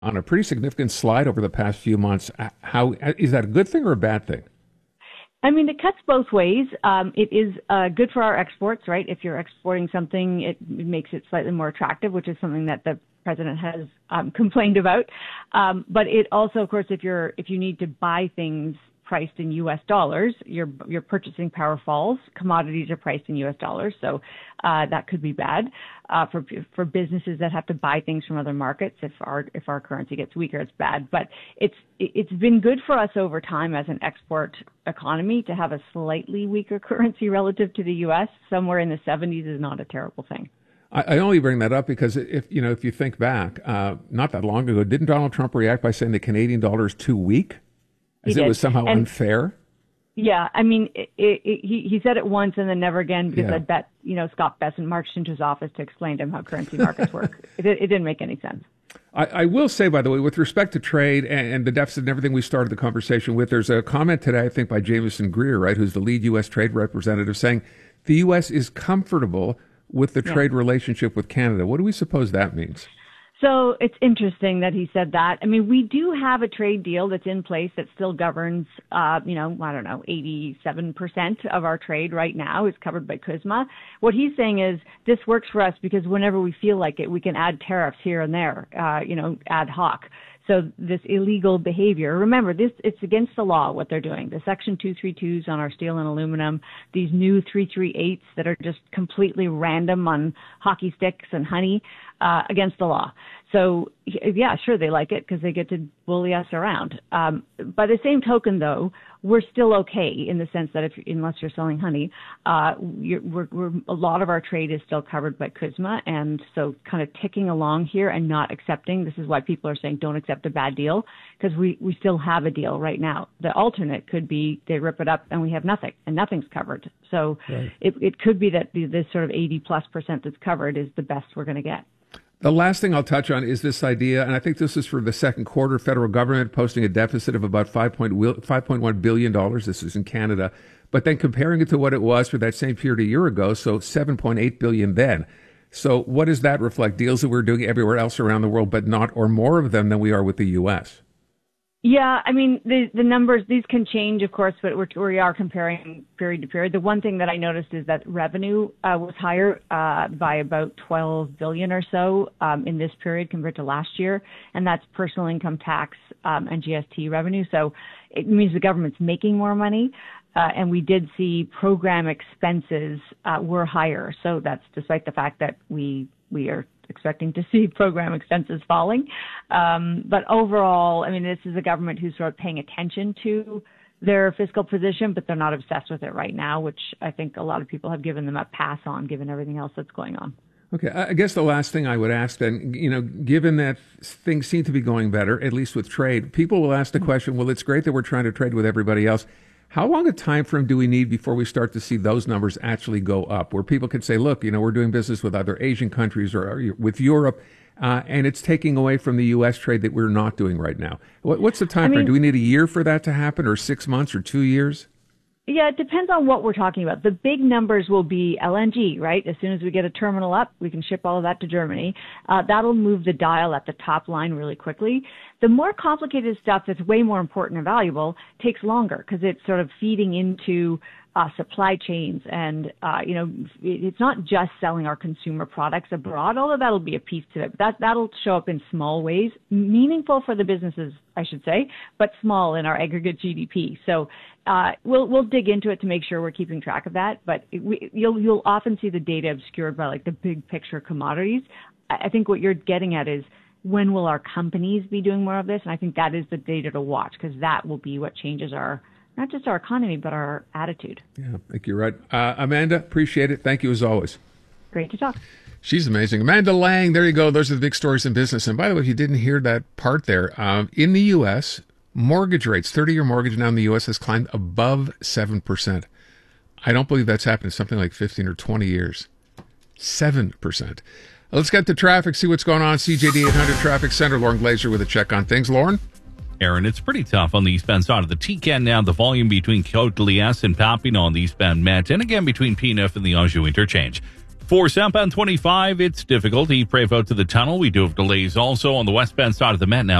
on a pretty significant slide over the past few months. How is that a good thing or a bad thing? I mean, it cuts both ways. It is good for our exports, right? If you're exporting something, it makes it slightly more attractive, which is something that the president has complained about. But it also, of course, if you need to buy things priced in U.S. dollars, your purchasing power falls. Commodities are priced in U.S. dollars, so that could be bad for businesses that have to buy things from other markets. If our currency gets weaker, it's bad. But it's been good for us over time as an export economy to have a slightly weaker currency relative to the U.S. Somewhere in the 70s is not a terrible thing. I only bring that up because if you think back, not that long ago, didn't Donald Trump react by saying the Canadian dollar is too weak? As it was somehow unfair? Yeah, I mean, he said it once and then never again because I bet, Scott Bessent marched into his office to explain to him how currency markets work. It didn't make any sense. I will say, by the way, with respect to trade and the deficit and everything we started the conversation with, there's a comment today, I think, by Jameson Greer, right, who's the lead U.S. trade representative, saying the U.S. is comfortable with the trade relationship with Canada. What do we suppose that means? So it's interesting that he said that. I mean, we do have a trade deal that's in place that still governs, 87% of our trade right now is covered by CUSMA. What he's saying is this works for us because whenever we feel like it, we can add tariffs here and there, ad hoc. So this illegal behavior, remember, it's against the law what they're doing. The Section 232s on our steel and aluminum, these new 338s that are just completely random on hockey sticks and honey, against the law. So, yeah, sure, they like it because they get to bully us around. By the same token, though, we're still okay in the sense that unless you're selling honey, a lot of our trade is still covered by CUSMA, and so kind of ticking along here and not accepting. This is why people are saying don't accept a bad deal, because we still have a deal right now. The alternate could be they rip it up and we have nothing, and nothing's covered. So it could be that this sort of 80+% that's covered is the best we're going to get. The last thing I'll touch on is this idea, and I think this is for the second quarter, federal government posting a deficit of about $5.1 billion. This is in Canada. But then comparing it to what it was for that same period a year ago, so $7.8 billion then. So what does that reflect? Deals that we're doing everywhere else around the world, but not or more of them than we are with the U.S.? Yeah, I mean, the numbers, these can change, of course, but we are comparing period to period. The one thing that I noticed is that revenue was higher by about $12 billion or so in this period compared to last year, and that's personal income tax and GST revenue. So it means the government's making more money, and we did see program expenses were higher. So that's despite the fact that we are expecting to see program expenses falling. But overall, I mean, this is a government who's sort of paying attention to their fiscal position, but they're not obsessed with it right now, which I think a lot of people have given them a pass on, given everything else that's going on. Okay, I guess the last thing I would ask then, given that things seem to be going better, at least with trade, people will ask the question, well, it's great that we're trying to trade with everybody else. How long a time frame do we need before we start to see those numbers actually go up, where people could say, look, we're doing business with other Asian countries or with Europe, and it's taking away from the U.S. trade that we're not doing right now? What's the time frame? Do we need a year for that to happen, or 6 months, or 2 years? Yeah, it depends on what we're talking about. The big numbers will be LNG, right? As soon as we get a terminal up, we can ship all of that to Germany. That'll move the dial at the top line really quickly. The more complicated stuff that's way more important and valuable takes longer because it's sort of feeding into supply chains. And, it's not just selling our consumer products abroad, although that'll be a piece to it. That'll show up in small ways, meaningful for the businesses, I should say, but small in our aggregate GDP. So we'll dig into it to make sure we're keeping track of that. But you'll often see the data obscured by like the big picture commodities. I think what you're getting at is when will our companies be doing more of this? And I think that is the data to watch because that will be what changes not just our economy, but our attitude. Yeah, I think you're right. Amanda, appreciate it. Thank you as always. Great to talk. She's amazing. Amanda Lang, there you go. Those are the big stories in business. And by the way, if you didn't hear that part there, in the U.S., mortgage rates, 30-year mortgage now in the U.S. has climbed above 7%. I don't believe that's happened in something like 15 or 20 years. 7%. Let's get to traffic, see what's going on. CJD 800 Traffic Center. Lauren Glazer with a check on things. Lauren? Aaron, it's pretty tough on the eastbound side of the TCAN now. The volume between Côte-de-Liesse and Papineau on the eastbound Met, and again between P9 and the Anjou interchange. For southbound 25, it's difficult. East Prevost to the tunnel. We do have delays also on the westbound side of the Met now.